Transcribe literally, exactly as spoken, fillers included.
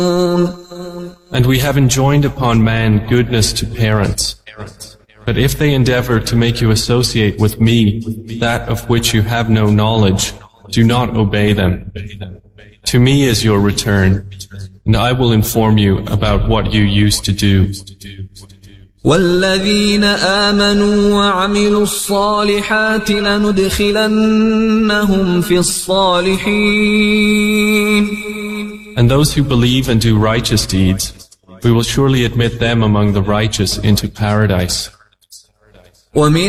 And we have enjoined upon man goodness to parents. But if they endeavor to make you associate with me that of which you have no knowledge, do not obey them. To me is your return, and I will inform you about what you used to do. والذين آمنوا وعملوا الصالحات لندخلنهم في الصالحين. And those who believe and do righteous deeds, we will surely admit them among the righteous into paradise. ومن